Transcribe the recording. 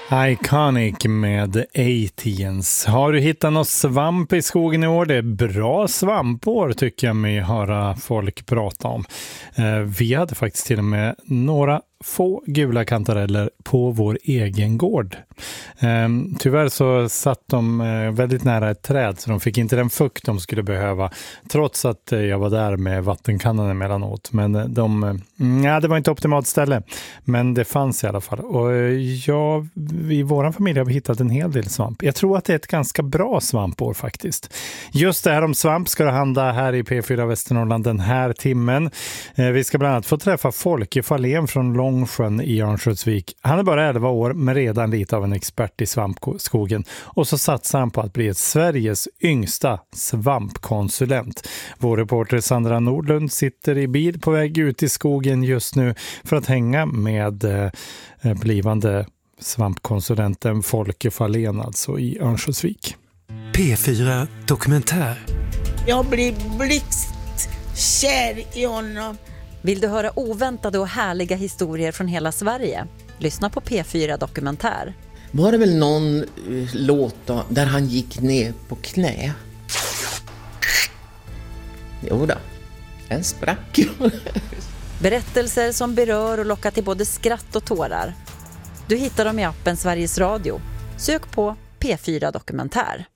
Iconic med A-Teens. Har du hittat något svamp i skogen i år? Det är bra svampår tycker jag mig höra folk prata om. Vi hade faktiskt till och med några få gula kantareller på vår egen gård. Tyvärr så satt de väldigt nära ett träd så de fick inte den fukt de skulle behöva tror att jag var där med vattenkannan emellanåt. Men det var inte optimalt ställe. Men det fanns i alla fall. Och i vår familj har vi hittat en hel del svamp. Jag tror att det är ett ganska bra svampår faktiskt. Just det här om svamp ska det handla här i P4 Västernorrland den här timmen. Vi ska bland annat få träffa Folke Fahlén från Långsjön i Örnsköldsvik. Han är bara 11 år men redan lite av en expert i svampskogen. Och så satsar han på att bli Sveriges yngsta svampkonsulent. Vår reporter Sandra Nordlund sitter i bil på väg ut i skogen just nu för att hänga med blivande svampkonsulenten Folke Fahlén alltså i Örnsköldsvik. P4 Dokumentär. Jag blir blixtkär i honom. Vill du höra oväntade och härliga historier från hela Sverige? Lyssna på P4 Dokumentär. Var det väl någon låt då, där han gick ner på knä? Jo då, en sprack. Berättelser som berör och lockar till både skratt och tårar. Du hittar dem i appen Sveriges Radio. Sök på P4 Dokumentär.